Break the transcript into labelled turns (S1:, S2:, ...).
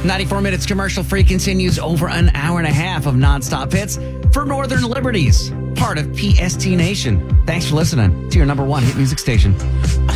S1: 94 minutes commercial free continues over an hour and a half of nonstop hits for Northern Liberties, part of PST Nation. Thanks for listening to your number one hit music station.